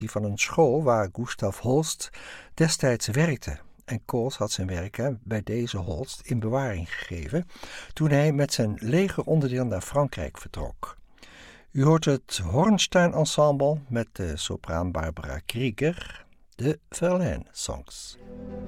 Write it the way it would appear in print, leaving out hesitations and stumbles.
van een school waar Gustav Holst destijds werkte. En Coles had zijn werk bij deze Holst in bewaring gegeven toen hij met zijn legeronderdeel naar Frankrijk vertrok. U hoort het Hornstein Ensemble met de sopraan Barbara Krieger, de Verlaine Songs.